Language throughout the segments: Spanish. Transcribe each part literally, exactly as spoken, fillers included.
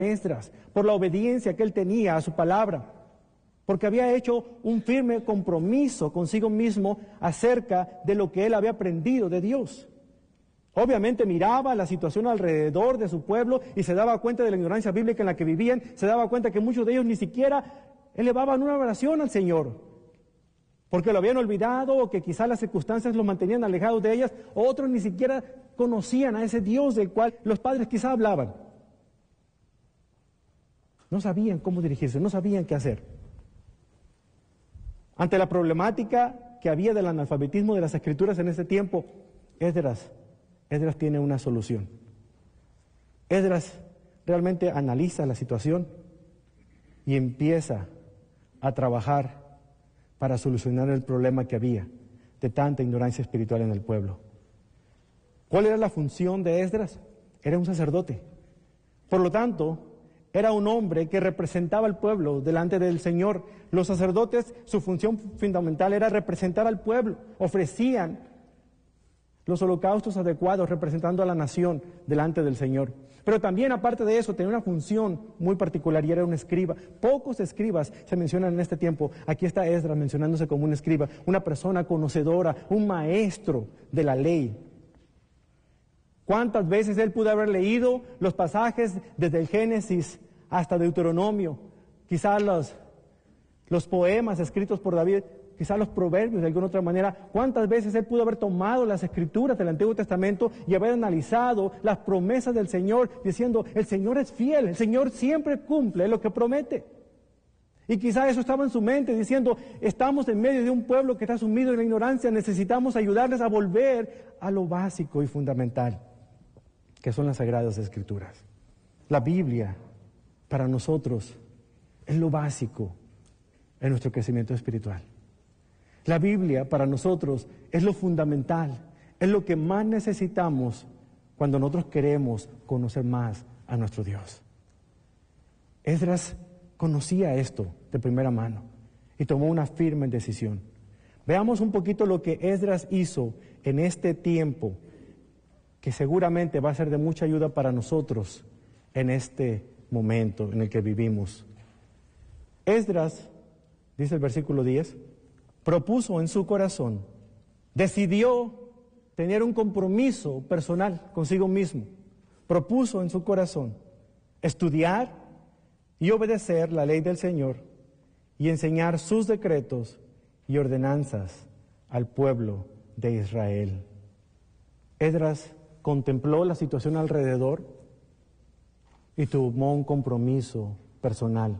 Esdras, por la obediencia que él tenía a su palabra, porque había hecho un firme compromiso consigo mismo acerca de lo que él había aprendido de Dios. Obviamente miraba la situación alrededor de su pueblo y se daba cuenta de la ignorancia bíblica en la que vivían, se daba cuenta que muchos de ellos ni siquiera elevaban una oración al Señor, porque lo habían olvidado o que quizás las circunstancias los mantenían alejados de ellas, otros ni siquiera conocían a ese Dios del cual los padres quizás hablaban. No sabían cómo dirigirse, no sabían qué hacer. Ante la problemática que había del analfabetismo de las Escrituras en ese tiempo, Esdras, Esdras tiene una solución. Esdras realmente analiza la situación y empieza a trabajar para solucionar el problema que había de tanta ignorancia espiritual en el pueblo. ¿Cuál era la función de Esdras? Era un sacerdote. Por lo tanto, era un hombre que representaba al pueblo delante del Señor. Los sacerdotes, su función fundamental era representar al pueblo. Ofrecían los holocaustos adecuados representando a la nación delante del Señor. Pero también, aparte de eso, tenía una función muy particular y era un escriba. Pocos escribas se mencionan en este tiempo. Aquí está Esdras mencionándose como un escriba, una persona conocedora, un maestro de la ley. ¿Cuántas veces él pudo haber leído los pasajes desde el Génesis hasta Deuteronomio? Quizás los, los poemas escritos por David, quizás los proverbios de alguna otra manera. ¿Cuántas veces él pudo haber tomado las escrituras del Antiguo Testamento y haber analizado las promesas del Señor, diciendo, el Señor es fiel, el Señor siempre cumple lo que promete? Y quizás eso estaba en su mente, diciendo, estamos en medio de un pueblo que está sumido en la ignorancia, necesitamos ayudarles a volver a lo básico y fundamental, que son las Sagradas Escrituras. La Biblia, para nosotros, es lo básico en nuestro crecimiento espiritual. La Biblia, para nosotros, es lo fundamental, es lo que más necesitamos cuando nosotros queremos conocer más a nuestro Dios. Esdras conocía esto de primera mano y tomó una firme decisión. Veamos un poquito lo que Esdras hizo en este tiempo, que seguramente va a ser de mucha ayuda para nosotros en este momento en el que vivimos. Esdras, dice el versículo diez, propuso en su corazón, decidió tener un compromiso personal consigo mismo, propuso en su corazón estudiar y obedecer la ley del Señor y enseñar sus decretos y ordenanzas al pueblo de Israel. Esdras contempló la situación alrededor y tomó un compromiso personal.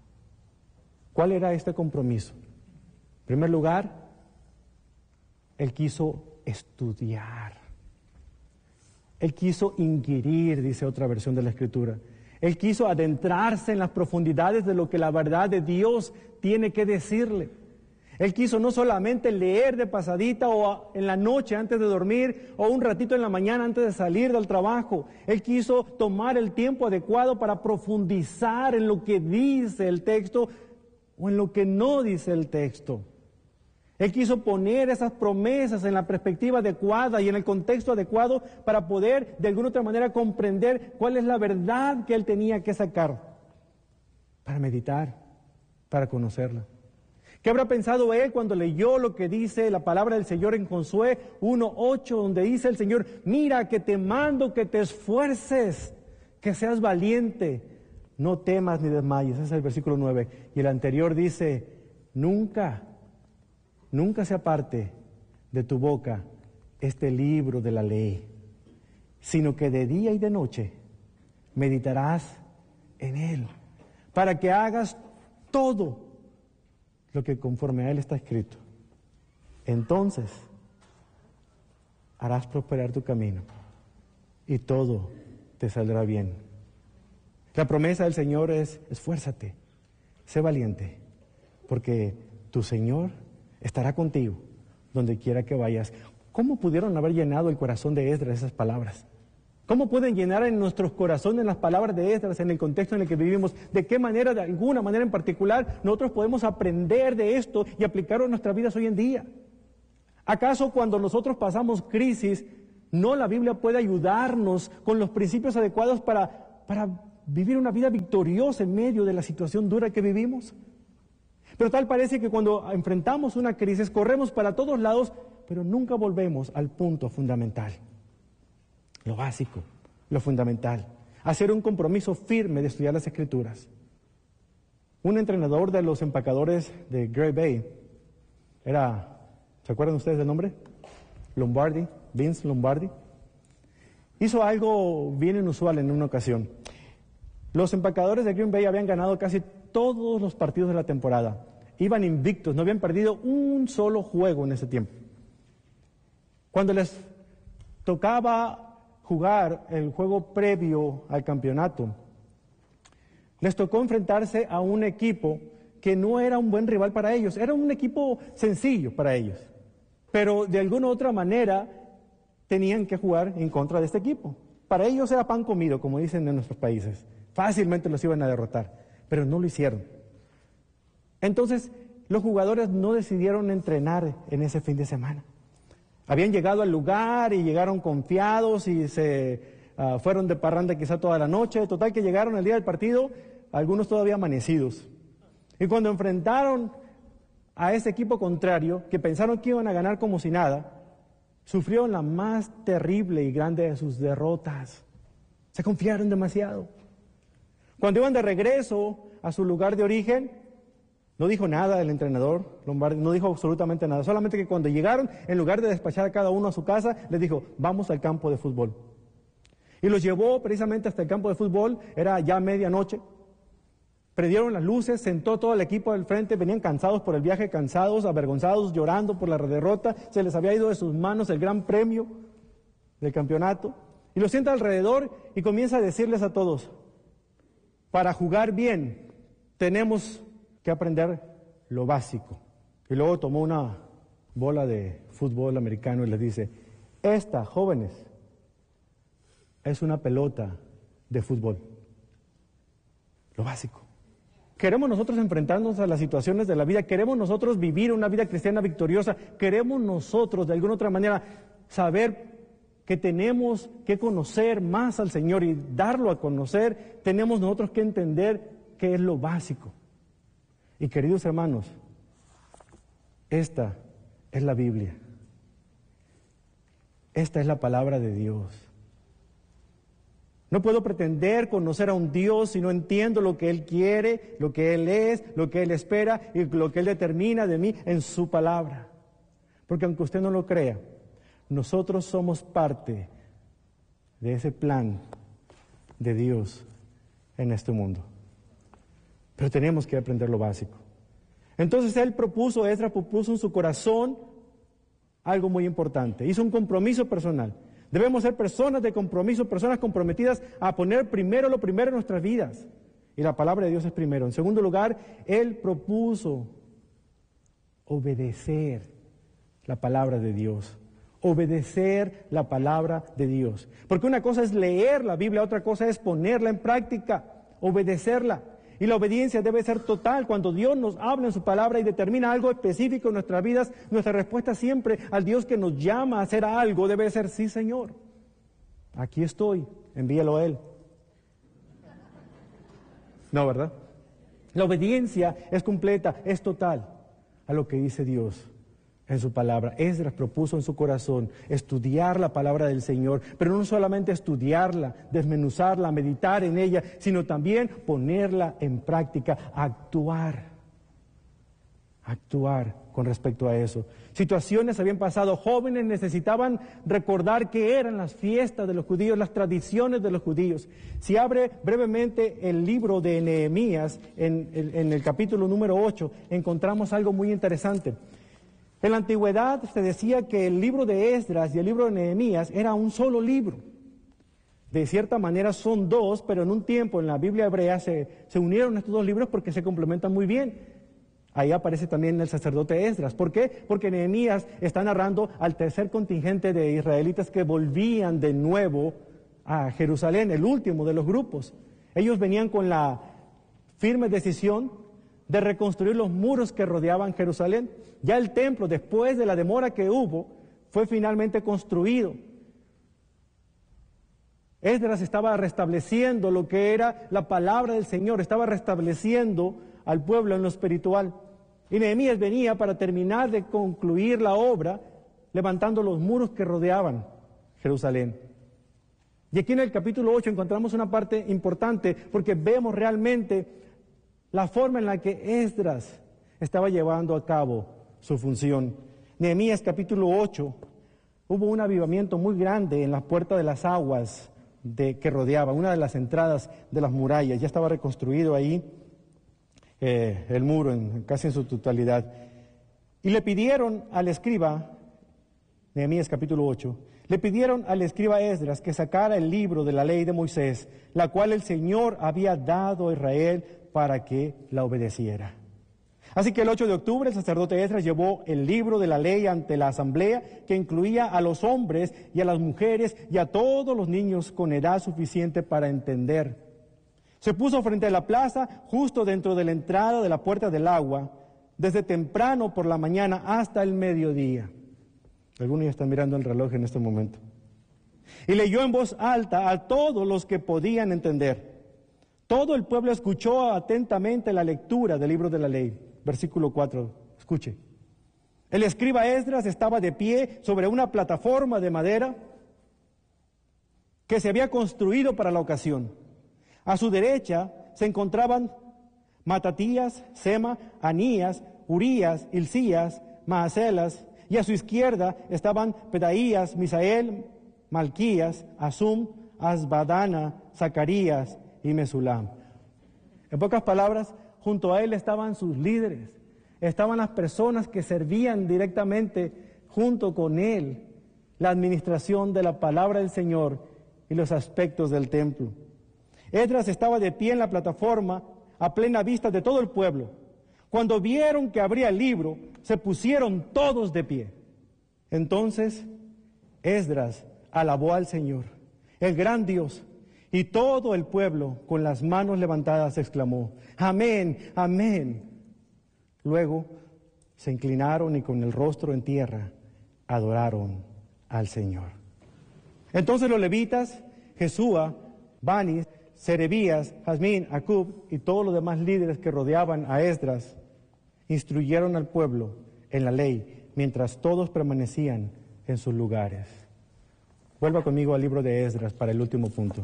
¿Cuál era este compromiso? En primer lugar, él quiso estudiar. Él quiso inquirir, dice otra versión de la Escritura. Él quiso adentrarse en las profundidades de lo que la verdad de Dios tiene que decirle. Él quiso no solamente leer de pasadita o en la noche antes de dormir o un ratito en la mañana antes de salir del trabajo. Él quiso tomar el tiempo adecuado para profundizar en lo que dice el texto o en lo que no dice el texto. Él quiso poner esas promesas en la perspectiva adecuada y en el contexto adecuado para poder de alguna otra manera comprender cuál es la verdad que él tenía que sacar, para meditar, para conocerla. ¿Qué habrá pensado él cuando leyó lo que dice la palabra del Señor en Josué uno ocho, donde dice el Señor, mira que te mando que te esfuerces, que seas valiente, no temas ni desmayes? Ese es el versículo nueve. Y el anterior dice, nunca, nunca se aparte de tu boca este libro de la ley, sino que de día y de noche meditarás en él, para que hagas todo lo que conforme a él está escrito. Entonces harás prosperar tu camino y todo te saldrá bien. La promesa del Señor es, esfuérzate, sé valiente, porque tu Señor estará contigo donde quiera que vayas. ¿Cómo pudieron haber llenado el corazón de Esdras esas palabras? ¿Cómo pueden llenar en nuestros corazones las palabras de Esdras en el contexto en el que vivimos? ¿De qué manera, de alguna manera en particular, nosotros podemos aprender de esto y aplicarlo en nuestras vidas hoy en día? ¿Acaso cuando nosotros pasamos crisis, no la Biblia puede ayudarnos con los principios adecuados para, para vivir una vida victoriosa en medio de la situación dura que vivimos. Pero tal parece que cuando enfrentamos una crisis corremos para todos lados, pero nunca volvemos al punto fundamental, lo básico, lo fundamental, hacer un compromiso firme de estudiar las Escrituras. Un entrenador de los empacadores de Great Bay era, ¿se acuerdan ustedes del nombre? Lombardi, Vince Lombardi. Hizo algo bien inusual en una ocasión. Los empacadores de Green Bay habían ganado casi todos los partidos de la temporada. Iban invictos, no habían perdido un solo juego en ese tiempo. Cuando les tocaba jugar el juego previo al campeonato, les tocó enfrentarse a un equipo que no era un buen rival para ellos, era un equipo sencillo para ellos, pero de alguna u otra manera tenían que jugar en contra de este equipo. Para ellos era pan comido, como dicen en nuestros países, fácilmente los iban a derrotar, pero no lo hicieron. Entonces, los jugadores no decidieron entrenar en ese fin de semana. Habían llegado al lugar y llegaron confiados y se uh, fueron de parranda quizá toda la noche. Total que llegaron el día del partido, algunos todavía amanecidos. Y cuando enfrentaron a ese equipo contrario, que pensaron que iban a ganar como si nada, sufrieron la más terrible y grande de sus derrotas. Se confiaron demasiado. Cuando iban de regreso a su lugar de origen, no dijo nada el entrenador Lombardi, no dijo absolutamente nada, solamente que cuando llegaron, en lugar de despachar a cada uno a su casa, les dijo, vamos al campo de fútbol. Y los llevó precisamente hasta el campo de fútbol, era ya medianoche, prendieron las luces, sentó todo el equipo al frente, venían cansados por el viaje, cansados, avergonzados, llorando por la derrota, se les había ido de sus manos el gran premio del campeonato, y los sienta alrededor y comienza a decirles a todos, para jugar bien tenemos que aprender lo básico. Y luego tomó una bola de fútbol americano y les dice, esta, jóvenes, es una pelota de fútbol. Lo básico. Queremos nosotros enfrentarnos a las situaciones de la vida, queremos nosotros vivir una vida cristiana victoriosa, queremos nosotros de alguna otra manera saber que tenemos que conocer más al Señor y darlo a conocer, tenemos nosotros que entender qué es lo básico. Y queridos hermanos, esta es la Biblia. Esta es la palabra de Dios. No puedo pretender conocer a un Dios si no entiendo lo que Él quiere, lo que Él es, lo que Él espera y lo que Él determina de mí en su palabra. Porque aunque usted no lo crea, nosotros somos parte de ese plan de Dios en este mundo. Pero tenemos que aprender lo básico. Entonces él propuso, Esdras propuso en su corazón algo muy importante. Hizo un compromiso personal. Debemos ser personas de compromiso, personas comprometidas a poner primero lo primero en nuestras vidas. Y la palabra de Dios es primero. En segundo lugar, él propuso obedecer la palabra de Dios. Obedecer la palabra de Dios. Porque una cosa es leer la Biblia, otra cosa es ponerla en práctica, obedecerla. Y la obediencia debe ser total. Cuando Dios nos habla en su palabra y determina algo específico en nuestras vidas, nuestra respuesta siempre al Dios que nos llama a hacer algo debe ser, sí, Señor, aquí estoy, envíalo a Él. No, ¿verdad? La obediencia es completa, es total a lo que dice Dios en su palabra. Esdras propuso en su corazón estudiar la palabra del Señor, pero no solamente estudiarla, desmenuzarla, meditar en ella, sino también ponerla en práctica, actuar, actuar con respecto a eso. Situaciones habían pasado, jóvenes necesitaban recordar qué eran las fiestas de los judíos, las tradiciones de los judíos. Si abre brevemente el libro de Nehemías, en, en, en el capítulo número ocho, encontramos algo muy interesante. En la antigüedad se decía que el libro de Esdras y el libro de Nehemías era un solo libro. De cierta manera son dos, pero en un tiempo en la Biblia hebrea se, se unieron estos dos libros porque se complementan muy bien. Ahí aparece también el sacerdote Esdras. ¿Por qué? Porque Nehemías está narrando al tercer contingente de israelitas que volvían de nuevo a Jerusalén, el último de los grupos. Ellos venían con la firme decisión de reconstruir los muros que rodeaban Jerusalén. Ya el templo, después de la demora que hubo, fue finalmente construido. Esdras estaba restableciendo lo que era la palabra del Señor, estaba restableciendo al pueblo en lo espiritual. Y Nehemías venía para terminar de concluir la obra, levantando los muros que rodeaban Jerusalén. Y aquí en el capítulo ocho encontramos una parte importante, porque vemos realmente la forma en la que Esdras estaba llevando a cabo su función. Nehemías capítulo ocho, hubo un avivamiento muy grande en la puerta de las aguas de, que rodeaba, una de las entradas de las murallas. Ya estaba reconstruido ahí eh, el muro en, casi en su totalidad. Y le pidieron al escriba, Nehemías capítulo ocho, le pidieron al escriba Esdras que sacara el libro de la ley de Moisés, la cual el Señor había dado a Israel para que la obedeciera. Así que el ocho de octubre el sacerdote Esdras llevó el libro de la ley ante la asamblea, que incluía a los hombres y a las mujeres y a todos los niños con edad suficiente para entender. Se puso frente a la plaza, justo dentro de la entrada de la puerta del agua, desde temprano por la mañana hasta el mediodía. Algunos ya están mirando el reloj en este momento. Y leyó en voz alta a todos los que podían entender. Todo el pueblo escuchó atentamente la lectura del libro de la ley. Versículo cuatro, escuche. El escriba Esdras estaba de pie sobre una plataforma de madera que se había construido para la ocasión. A su derecha se encontraban Matatías, Sema, Anías, Urías, Hilcías, Maaselas, y a su izquierda estaban Pedaías, Misael, Malquías, Asum, Asbadana, Zacarías y Mesulam. En pocas palabras, junto a él estaban sus líderes, estaban las personas que servían directamente junto con él la administración de la palabra del Señor y los aspectos del templo. Esdras estaba de pie en la plataforma a plena vista de todo el pueblo. Cuando vieron que abría el libro, se pusieron todos de pie. Entonces Esdras alabó al Señor, el gran Dios, y todo el pueblo con las manos levantadas exclamó: amén, amén. Luego se inclinaron y con el rostro en tierra adoraron al Señor. Entonces los levitas, Jesúa, Bani, Serebías, Jazmín, Acub y todos los demás líderes que rodeaban a Esdras instruyeron al pueblo en la ley mientras todos permanecían en sus lugares. Vuelva conmigo al libro de Esdras para el último punto.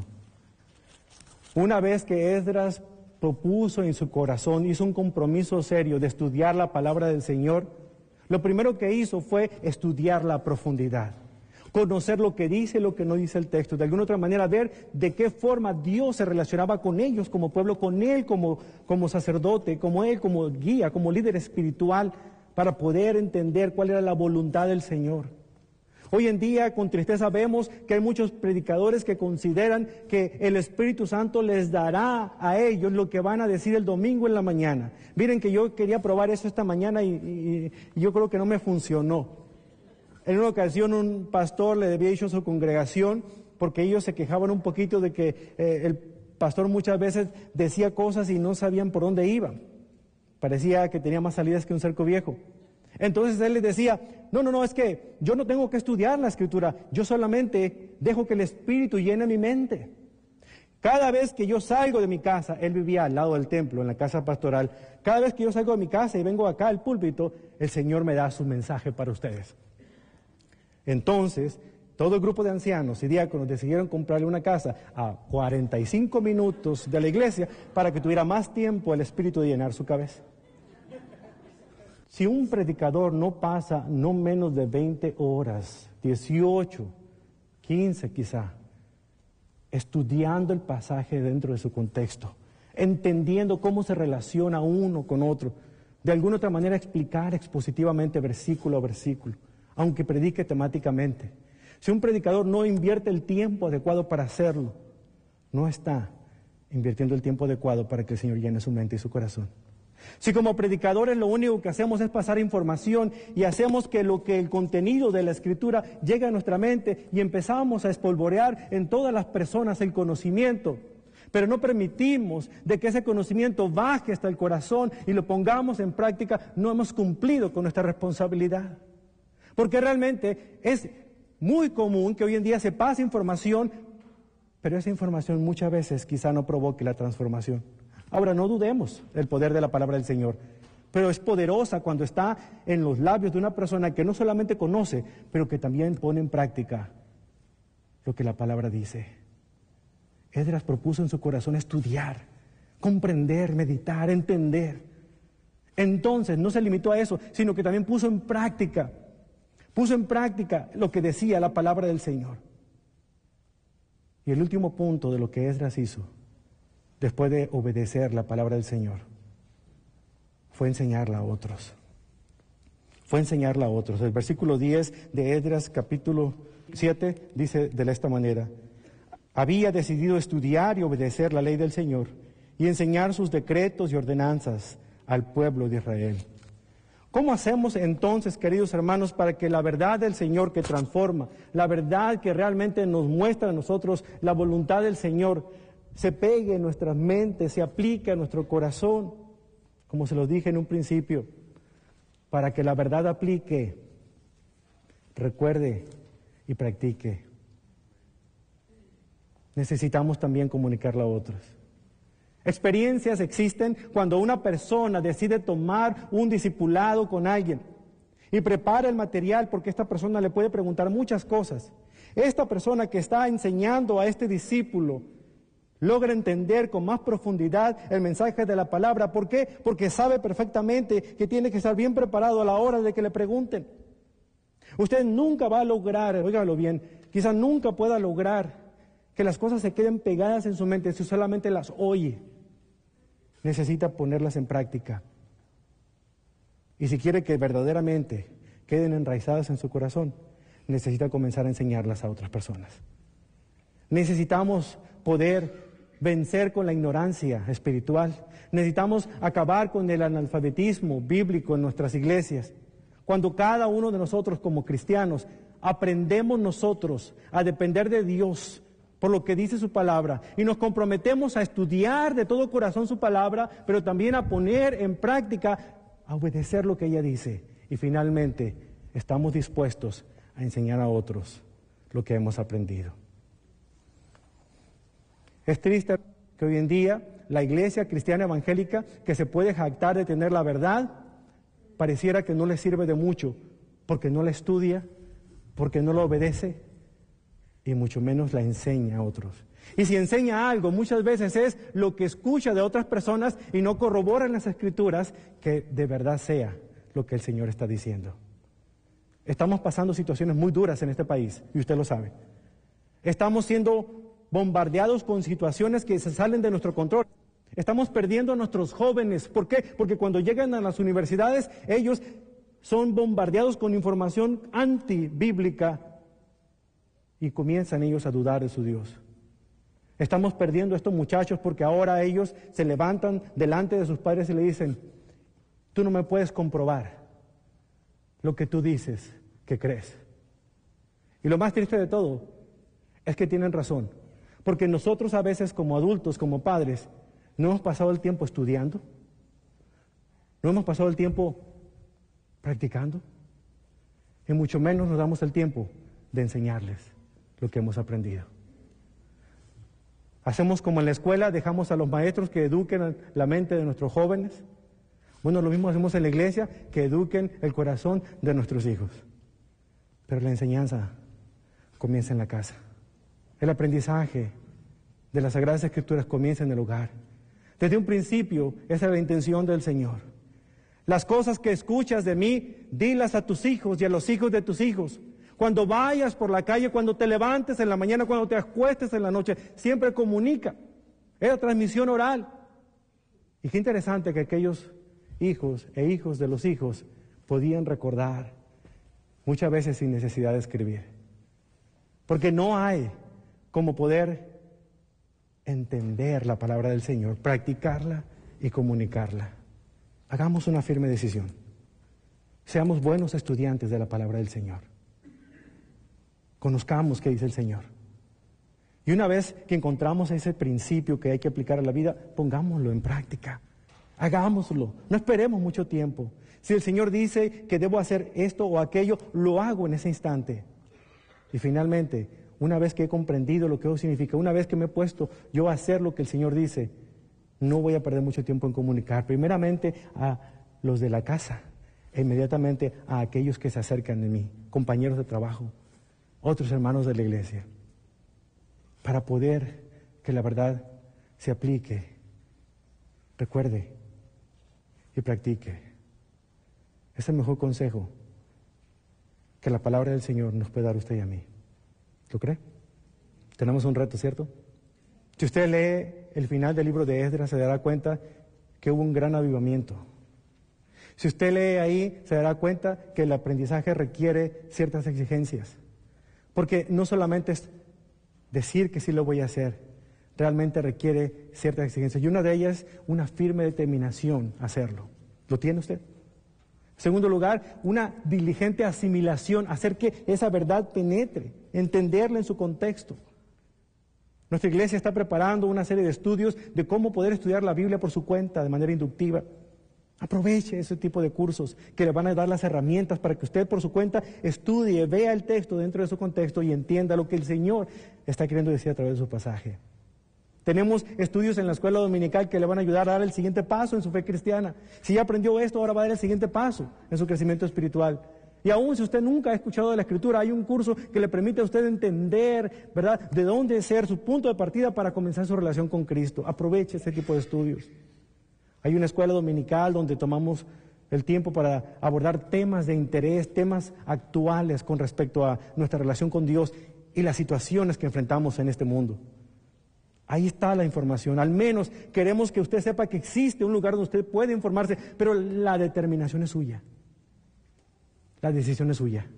Una vez que Esdras propuso en su corazón, hizo un compromiso serio de estudiar la palabra del Señor, lo primero que hizo fue estudiarla a profundidad, conocer lo que dice y lo que no dice el texto, de alguna otra manera ver de qué forma Dios se relacionaba con ellos como pueblo, con Él como, como sacerdote, como Él como guía, como líder espiritual, para poder entender cuál era la voluntad del Señor. Hoy en día, con tristeza, vemos que hay muchos predicadores que consideran que el Espíritu Santo les dará a ellos lo que van a decir el domingo en la mañana. Miren que yo quería probar eso esta mañana y, y, y yo creo que no me funcionó. En una ocasión un pastor le había dicho a su congregación, porque ellos se quejaban un poquito de que eh, el pastor muchas veces decía cosas y no sabían por dónde iban. Parecía que tenía más salidas que un cerco viejo. Entonces él les decía: no, no, no, es que yo no tengo que estudiar la Escritura, yo solamente dejo que el Espíritu llene mi mente. Cada vez que yo salgo de mi casa, él vivía al lado del templo, en la casa pastoral, cada vez que yo salgo de mi casa y vengo acá al púlpito, el Señor me da su mensaje para ustedes. Entonces, todo el grupo de ancianos y diáconos decidieron comprarle una casa a cuarenta y cinco minutos de la iglesia para que tuviera más tiempo el Espíritu de llenar su cabeza. Si un predicador no pasa no menos de veinte horas, dieciocho, quince quizá, estudiando el pasaje dentro de su contexto, entendiendo cómo se relaciona uno con otro, de alguna otra manera explicar expositivamente versículo a versículo, aunque predique temáticamente. Si un predicador no invierte el tiempo adecuado para hacerlo, no está invirtiendo el tiempo adecuado para que el Señor llene su mente y su corazón. Si como predicadores lo único que hacemos es pasar información y hacemos que lo que el contenido de la Escritura llegue a nuestra mente y empezamos a espolvorear en todas las personas el conocimiento, pero no permitimos de que ese conocimiento baje hasta el corazón y lo pongamos en práctica, no hemos cumplido con nuestra responsabilidad. Porque realmente es muy común que hoy en día se pase información, pero esa información muchas veces quizá no provoque la transformación. Ahora, no dudemos del poder de la palabra del Señor, pero es poderosa cuando está en los labios de una persona que no solamente conoce, pero que también pone en práctica lo que la palabra dice. Esdras propuso en su corazón estudiar, comprender, meditar, entender. Entonces, no se limitó a eso, sino que también puso en práctica, puso en práctica lo que decía la palabra del Señor. Y el último punto de lo que Esdras hizo, después de obedecer la palabra del Señor, fue enseñarla a otros. Fue enseñarla a otros. El versículo diez de Esdras, capítulo siete, dice de esta manera: había decidido estudiar y obedecer la ley del Señor y enseñar sus decretos y ordenanzas al pueblo de Israel. ¿Cómo hacemos entonces, queridos hermanos, para que la verdad del Señor que transforma, la verdad que realmente nos muestra a nosotros la voluntad del Señor, se pegue en nuestras mentes, se aplique a nuestro corazón? Como se lo dije en un principio, para que la verdad aplique, recuerde y practique. Necesitamos también comunicarla a otros. Experiencias existen cuando una persona decide tomar un discipulado con alguien y prepara el material, porque esta persona le puede preguntar muchas cosas. Esta persona que está enseñando a este discípulo logra entender con más profundidad el mensaje de la palabra. ¿Por qué? Porque sabe perfectamente que tiene que estar bien preparado a la hora de que le pregunten. Usted nunca va a lograr, óigalo bien, quizás nunca pueda lograr que las cosas se queden pegadas en su mente si solamente las oye. Necesita ponerlas en práctica. Y si quiere que verdaderamente queden enraizadas en su corazón, necesita comenzar a enseñarlas a otras personas. Necesitamos poder vencer con la ignorancia espiritual. Necesitamos acabar con el analfabetismo bíblico en nuestras iglesias. Cuando cada uno de nosotros como cristianos aprendemos nosotros a depender de Dios por lo que dice su palabra y nos comprometemos a estudiar de todo corazón su palabra, pero también a poner en práctica, a obedecer lo que ella dice, y finalmente estamos dispuestos a enseñar a otros lo que hemos aprendido. Es triste que hoy en día la iglesia cristiana evangélica, que se puede jactar de tener la verdad, pareciera que no le sirve de mucho, porque no la estudia, porque no la obedece, y mucho menos la enseña a otros. Y si enseña algo, muchas veces es lo que escucha de otras personas y no corrobora en las Escrituras que de verdad sea lo que el Señor está diciendo. Estamos pasando situaciones muy duras en este país, y usted lo sabe. Estamos siendo bombardeados con situaciones que se salen de nuestro control. Estamos perdiendo a nuestros jóvenes. ¿Por qué? Porque cuando llegan a las universidades, ellos son bombardeados con información antibíblica y comienzan ellos a dudar de su Dios. Estamos perdiendo a estos muchachos porque ahora ellos se levantan delante de sus padres y le dicen: tú no me puedes comprobar lo que tú dices que crees. Y lo más triste de todo es que tienen razón, porque nosotros a veces como adultos, como padres, no hemos pasado el tiempo estudiando, no hemos pasado el tiempo practicando, y mucho menos nos damos el tiempo de enseñarles lo que hemos aprendido. Hacemos como en la escuela, dejamos a los maestros que eduquen la mente de nuestros jóvenes. Bueno, lo mismo hacemos en la iglesia, que eduquen el corazón de nuestros hijos. Pero la enseñanza comienza en la casa. El aprendizaje de las Sagradas Escrituras comienza en el hogar. Desde un principio, esa es la intención del Señor. Las cosas que escuchas de mí, dilas a tus hijos y a los hijos de tus hijos. Cuando vayas por la calle, cuando te levantes en la mañana, cuando te acuestes en la noche, siempre comunica. Es la transmisión oral. Y qué interesante que aquellos hijos e hijos de los hijos podían recordar, muchas veces sin necesidad de escribir. Porque no hay como poder entender la palabra del Señor, practicarla y comunicarla. Hagamos una firme decisión. Seamos buenos estudiantes de la palabra del Señor. Conozcamos qué dice el Señor. Y una vez que encontramos ese principio que hay que aplicar a la vida, pongámoslo en práctica. Hagámoslo. No esperemos mucho tiempo. Si el Señor dice que debo hacer esto o aquello, lo hago en ese instante. Y finalmente, una vez que he comprendido lo que eso significa, una vez que me he puesto yo a hacer lo que el Señor dice, no voy a perder mucho tiempo en comunicar, primeramente a los de la casa, e inmediatamente a aquellos que se acercan de mí, compañeros de trabajo, otros hermanos de la iglesia, para poder que la verdad se aplique, recuerde y practique. Es el mejor consejo que la palabra del Señor nos puede dar a usted y a mí. ¿Lo cree? Tenemos un reto, ¿cierto? Si usted lee el final del libro de Esdras, se dará cuenta que hubo un gran avivamiento. Si usted lee ahí, se dará cuenta que el aprendizaje requiere ciertas exigencias. Porque no solamente es decir que sí lo voy a hacer, realmente requiere ciertas exigencias. Y una de ellas es una firme determinación a hacerlo. ¿Lo tiene usted? En segundo lugar, una diligente asimilación, hacer que esa verdad penetre, entenderla en su contexto. Nuestra iglesia está preparando una serie de estudios de cómo poder estudiar la Biblia por su cuenta, de manera inductiva. Aproveche ese tipo de cursos que le van a dar las herramientas para que usted por su cuenta estudie, vea el texto dentro de su contexto y entienda lo que el Señor está queriendo decir a través de su pasaje. Tenemos estudios en la escuela dominical que le van a ayudar a dar el siguiente paso en su fe cristiana. Si ya aprendió esto, ahora va a dar el siguiente paso en su crecimiento espiritual. Y aún si usted nunca ha escuchado de la Escritura, hay un curso que le permite a usted entender, ¿verdad?, de dónde ser su punto de partida para comenzar su relación con Cristo. Aproveche ese tipo de estudios. Hay una escuela dominical donde tomamos el tiempo para abordar temas de interés, temas actuales con respecto a nuestra relación con Dios y las situaciones que enfrentamos en este mundo. Ahí está la información. Al menos queremos que usted sepa que existe un lugar donde usted puede informarse, pero la determinación es suya. La decisión es suya.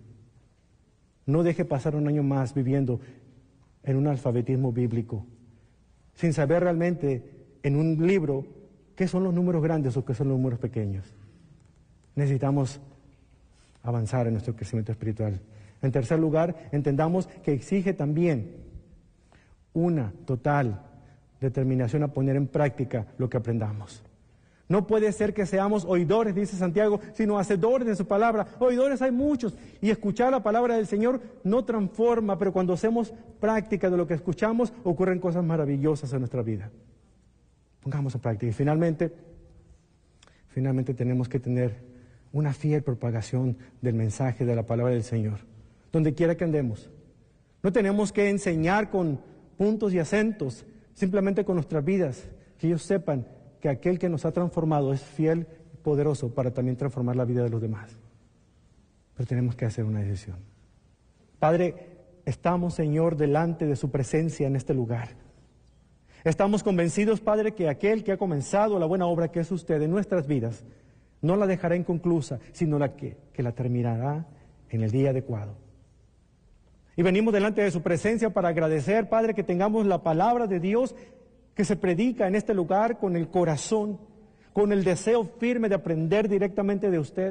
No deje pasar un año más viviendo en un alfabetismo bíblico, sin saber realmente en un libro qué son los números grandes o qué son los números pequeños. Necesitamos avanzar en nuestro crecimiento espiritual. En tercer lugar, entendamos que exige también una total determinación a poner en práctica lo que aprendamos. No puede ser que seamos oidores, dice Santiago, sino hacedores de su palabra. Oidores hay muchos, y escuchar la palabra del Señor no transforma, pero cuando hacemos práctica de lo que escuchamos, ocurren cosas maravillosas en nuestra vida. Pongamos en práctica. Y finalmente, finalmente tenemos que tener una fiel propagación del mensaje de la palabra del Señor, donde quiera que andemos. No tenemos que enseñar con puntos y acentos, simplemente con nuestras vidas, que ellos sepan que aquel que nos ha transformado es fiel y poderoso para también transformar la vida de los demás. Pero tenemos que hacer una decisión. Padre, estamos, Señor, delante de su presencia en este lugar. Estamos convencidos, Padre, que aquel que ha comenzado la buena obra que es usted en nuestras vidas, no la dejará inconclusa, sino la que, que la terminará en el día adecuado. Y venimos delante de su presencia para agradecer, Padre, que tengamos la palabra de Dios que se predica en este lugar con el corazón, con el deseo firme de aprender directamente de usted.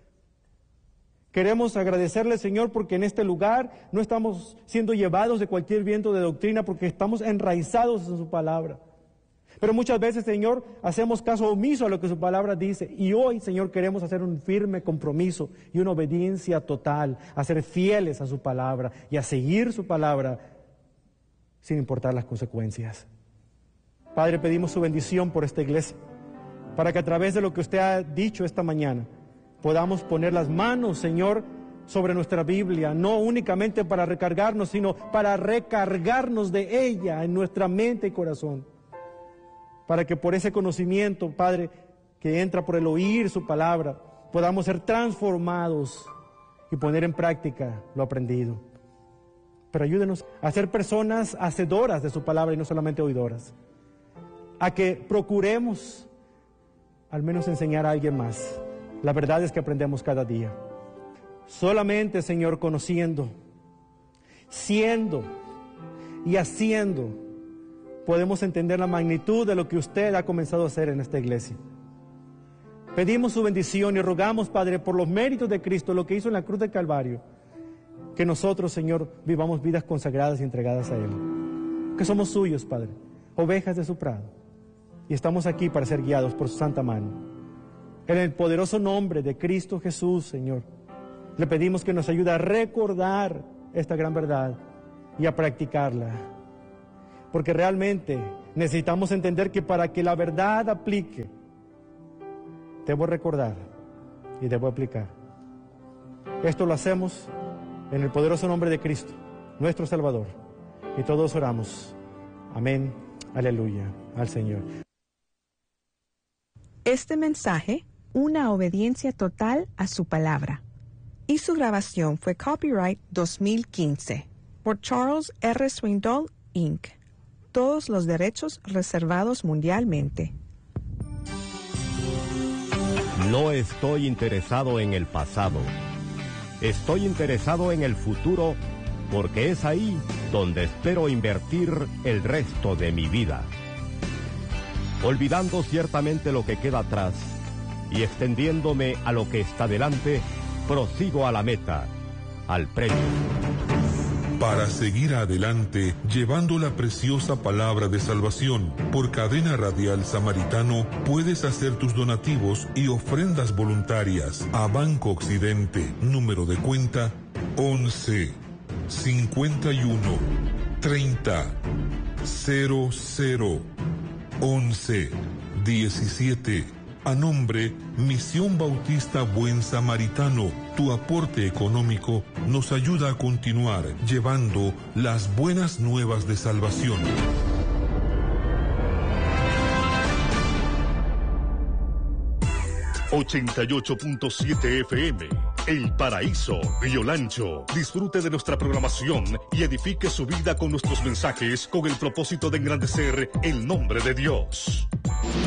Queremos agradecerle, Señor, porque en este lugar no estamos siendo llevados de cualquier viento de doctrina, porque estamos enraizados en su palabra. Pero muchas veces, Señor, hacemos caso omiso a lo que su palabra dice. Y hoy, Señor, queremos hacer un firme compromiso y una obediencia total, a ser fieles a su palabra y a seguir su palabra sin importar las consecuencias. Padre, pedimos su bendición por esta iglesia, para que a través de lo que usted ha dicho esta mañana, podamos poner las manos, Señor, sobre nuestra Biblia, no únicamente para recargarnos, sino para recargarnos de ella en nuestra mente y corazón. Para que por ese conocimiento, Padre, que entra por el oír su palabra, podamos ser transformados y poner en práctica lo aprendido. Pero ayúdenos a ser personas hacedoras de su palabra y no solamente oidoras. A que procuremos al menos enseñar a alguien más. La verdad es que aprendemos cada día. Solamente, Señor, conociendo, siendo y haciendo, podemos entender la magnitud de lo que usted ha comenzado a hacer en esta iglesia. Pedimos su bendición y rogamos, Padre, por los méritos de Cristo, lo que hizo en la cruz del Calvario, que nosotros, Señor, vivamos vidas consagradas y entregadas a Él. Que somos suyos, Padre, ovejas de su prado. Y estamos aquí para ser guiados por su santa mano. En el poderoso nombre de Cristo Jesús, Señor, le pedimos que nos ayude a recordar esta gran verdad y a practicarla. Porque realmente necesitamos entender que para que la verdad aplique, debo recordar y debo aplicar. Esto lo hacemos en el poderoso nombre de Cristo, nuestro Salvador. Y todos oramos. Amén. Aleluya. Al Señor. Este mensaje, una obediencia total a su palabra. Y su grabación fue copyright dos mil quince por Charles R. Swindoll, incorporated. Todos los derechos reservados mundialmente. No estoy interesado en el pasado. Estoy interesado en el futuro porque es ahí donde espero invertir el resto de mi vida. Olvidando ciertamente lo que queda atrás y extendiéndome a lo que está delante, prosigo a la meta, al premio. Para seguir adelante, llevando la preciosa palabra de salvación por Cadena Radial Samaritano, puedes hacer tus donativos y ofrendas voluntarias a Banco Occidente, número de cuenta once, cincuenta y uno, treinta, cero cero, once, diecisiete. A nombre Misión Bautista Buen Samaritano, tu aporte económico nos ayuda a continuar llevando las buenas nuevas de salvación. ochenta y ocho punto siete F M, El Paraíso, Río Lancho. Disfrute de nuestra programación y edifique su vida con nuestros mensajes con el propósito de engrandecer el nombre de Dios.